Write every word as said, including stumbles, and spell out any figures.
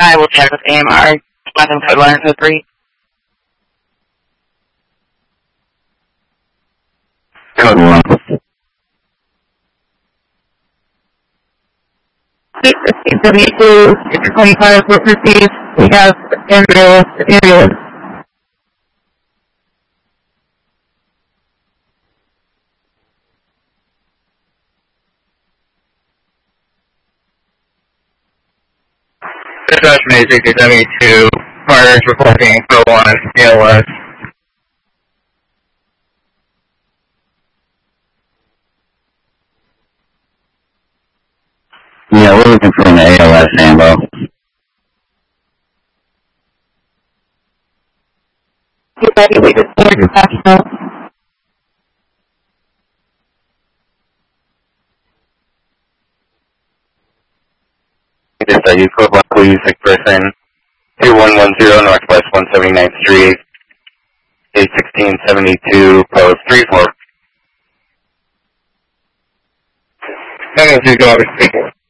I will check with A M R. Weapon code one two three. Code one. W two, six twenty-five, we're received. We have ambulance, ambulance. Dispatch Magic to W two, partners reporting for one, A L S. Yeah, we're looking for an A L S ambo. Evaluated for professional. This is U code one, please, sick person, two one one zero Northwest one seventy-ninth Street, eight sixteen seventy-two, post three four. That is you, Garbage speaking.